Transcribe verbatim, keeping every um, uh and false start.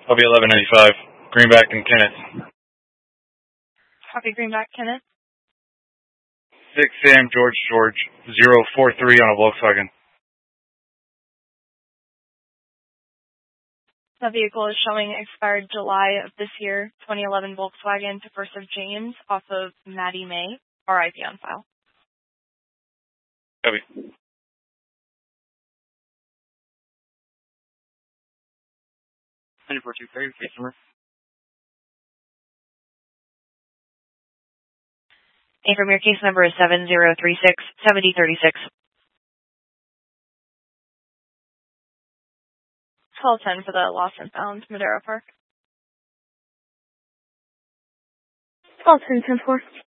I'll be eleven ninety-five. Greenback and Kenneth. Copy, Greenback, Kenneth. six Sam George George, zero four three on a Volkswagen. The vehicle is showing expired July of this year, twenty eleven Volkswagen to First of James off of Maddie May, R I P on file. Copy. ninety-four two three, case number. And from your case number is seven zero three six, seven zero three six. twelve ten for the lost and found, Madera Park. twelve ten ten four.